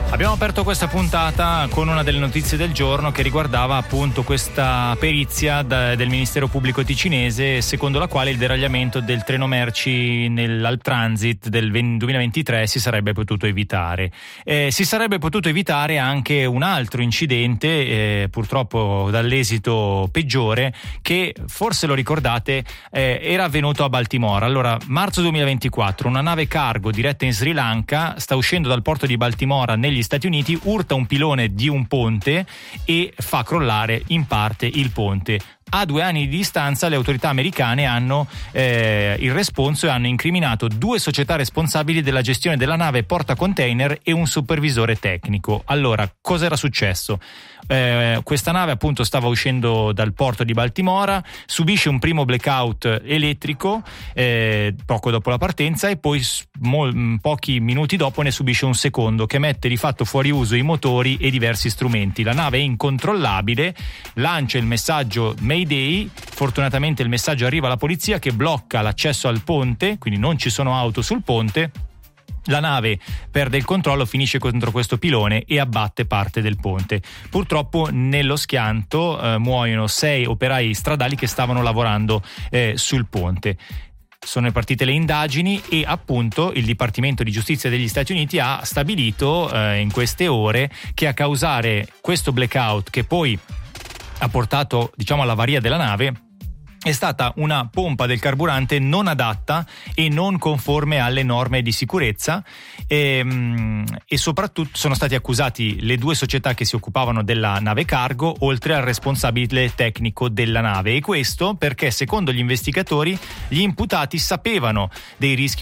Abbiamo aperto questa puntata con una delle notizie del giorno che riguardava appunto questa perizia del Ministero Pubblico ticinese, secondo la quale il deragliamento del treno merci nell'Alptransit del 2023 si sarebbe potuto evitare. Si sarebbe potuto evitare anche un altro incidente, purtroppo dall'esito peggiore, che forse lo ricordate, era avvenuto a Baltimora. Allora, marzo 2024, una nave cargo diretta in Sri Lanka sta uscendo dal porto di Baltimora negli Stati Uniti, urta un pilone di un ponte e fa crollare in parte il ponte. A 2 anni di distanza le autorità americane hanno il responso e hanno incriminato 2 società responsabili della gestione della nave portacontainer e un supervisore tecnico. Allora, cosa era successo? Questa nave appunto stava uscendo dal porto di Baltimora, subisce un primo blackout elettrico poco dopo la partenza e poi pochi minuti dopo ne subisce un secondo che mette di fatto fuori uso i motori e diversi strumenti. La nave è incontrollabile, lancia il messaggio Mayday, fortunatamente il messaggio arriva alla polizia che blocca l'accesso al ponte, quindi non ci sono auto sul ponte. La nave perde il controllo, finisce contro questo pilone e abbatte parte del ponte. Purtroppo nello schianto muoiono 6 operai stradali che stavano lavorando sul ponte. Sono partite le indagini e appunto il Dipartimento di Giustizia degli Stati Uniti ha stabilito in queste ore che a causare questo blackout, che poi ha portato all'avaria della nave, è stata una pompa del carburante non adatta e non conforme alle norme di sicurezza e soprattutto sono stati accusati le 2 società che si occupavano della nave cargo oltre al responsabile tecnico della nave, e questo perché secondo gli investigatori gli imputati sapevano dei rischi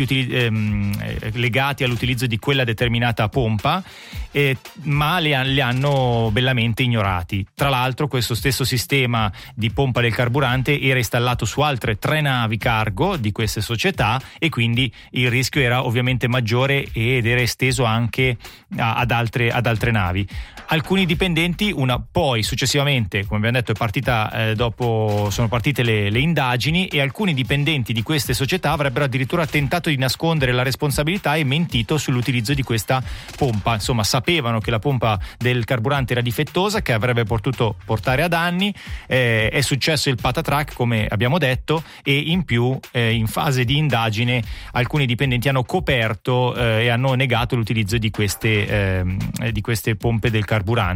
legati all'utilizzo di quella determinata pompa ma li hanno bellamente ignorati. Tra l'altro questo stesso sistema di pompa del carburante era installato su altre 3 navi cargo di queste società e quindi il rischio era ovviamente maggiore ed era esteso anche ad altre navi. Alcuni dipendenti, poi successivamente, come abbiamo detto, sono partite le indagini e alcuni dipendenti di queste società avrebbero addirittura tentato di nascondere la responsabilità e mentito sull'utilizzo di questa pompa. Insomma, sapevano che la pompa del carburante era difettosa, che avrebbe potuto portare a danni. È successo il patatrac, come abbiamo detto, e in più in fase di indagine alcuni dipendenti hanno coperto e hanno negato l'utilizzo di queste pompe del carburante.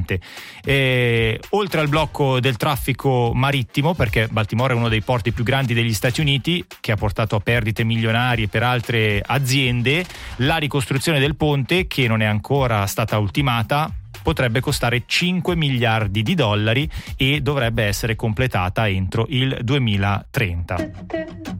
Oltre al blocco del traffico marittimo, perché Baltimora è uno dei porti più grandi degli Stati Uniti, che ha portato a perdite milionarie per altre aziende, la ricostruzione del ponte, che non è ancora stata ultimata, potrebbe costare $5 miliardi e dovrebbe essere completata entro il 2030.